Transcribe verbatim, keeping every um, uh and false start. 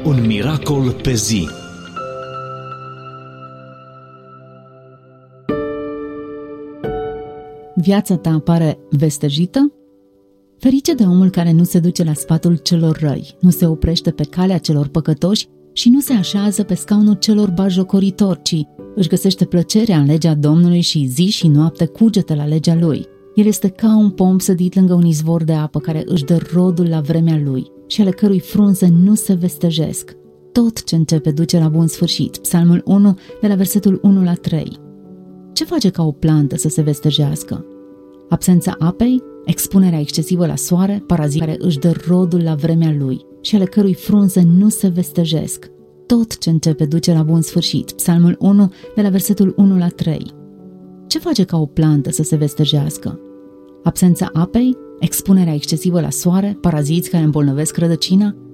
Un miracol pe zi. Viața ta pare vestejită? Ferice de omul care nu se duce la sfatul celor răi, nu se oprește pe calea celor păcătoși și nu se așează pe scaunul celor batjocoritori, ci își găsește plăcerea în legea Domnului și zi și noapte cugetă la legea Lui. El este ca un pom sădit lângă un izvor de apă care își dă rodul la vremea lui și ale cărui frunze nu se vestejesc. Tot ce începe duce la bun sfârșit. Psalmul unu, de la versetul unu la trei. Ce face ca o plantă să se vestejească? Absența apei, expunerea excesivă la soare, parazit care își dă rodul la vremea lui și ale cărui frunze nu se vestejesc. Tot ce începe duce la bun sfârșit. Psalmul unu, de la versetul unu la trei. Ce face ca o plantă să se vestejească? Absența apei, expunerea excesivă la soare, paraziți care îmbolnăvesc rădăcina